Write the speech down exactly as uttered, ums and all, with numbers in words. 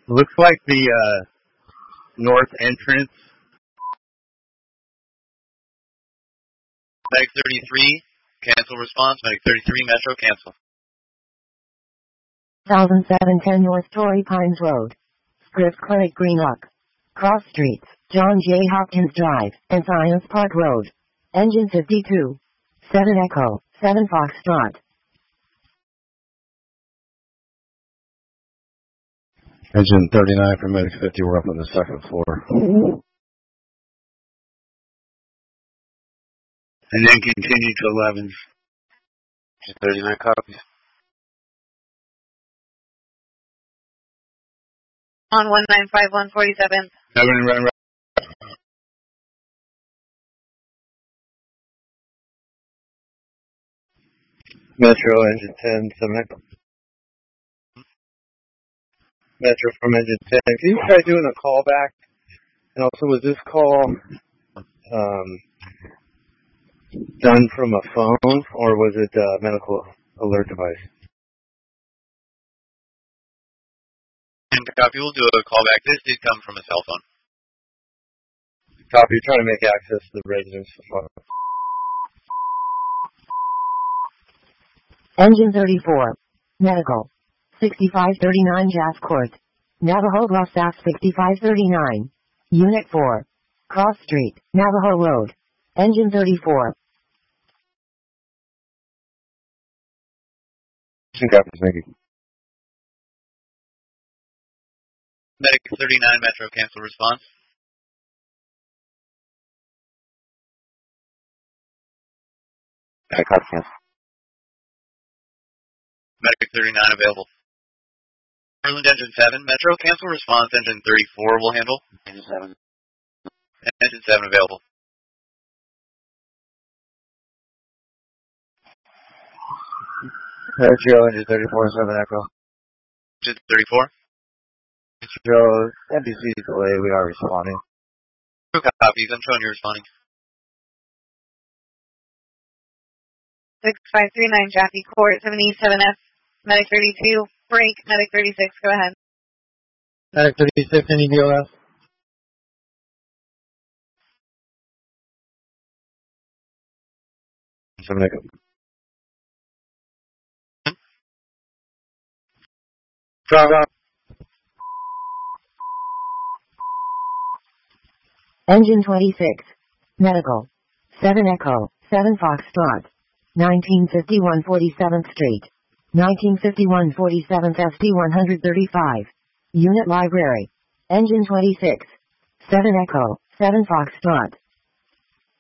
Looks like the uh, north entrance. Medic thirty-three, cancel response. Medic thirty-three, Metro, cancel. one thousand seven hundred ten North Torrey Pines Road. Scripps Clinic Greenlock. Cross Streets, John J. Hopkins Drive, and Science Park Road. Engine fifty-two. seven Echo, seven Foxtrot. Engine thirty-nine for Medic fifty, we're up on the second floor. And then continue to eleven. Engine thirty-nine copies. On one nine five one forty-seven. seven run right. Metro, engine ten, seven Echo. Metro from engine ten. Can you try doing a callback? And also, was this call um, done from a phone, or was it a medical alert device? Copy, we'll do a callback. This did come from a cell phone. Copy, you're trying to make access to the residence. Engine thirty-four. Medical. sixty-five thirty-nine Jazz Court. Navajo Bluff Staff sixty-five thirty-nine. Unit four. Cross Street, Navajo Road. Engine thirty-four. Copy, thank you. Medic thirty-nine, Metro, cancel response. I copy, cancel. Medic thirty-nine available. Maryland engine seven, Metro, cancel response. Engine thirty-four will handle. Engine seven. Engine seven available. Metro, engine thirty-four, seven Echo. Engine thirty-four. Metro, N B C delay, we are responding. Two copies, I'm showing you responding. six five three nine Jackie Court, seventy-seven F. Medic thirty-two, break. Medic thirty-six, go ahead. Medic thirty-six, any D O S? seven Echo. Drop out. Engine twenty-six. Medical. seven Echo, seven Foxtrot. nineteen fifty-one forty-seventh Street. nineteen fifty-one forty-seventh S P one thirty-five. Unit Library. Engine twenty-six. seven Echo, seven Foxtrot.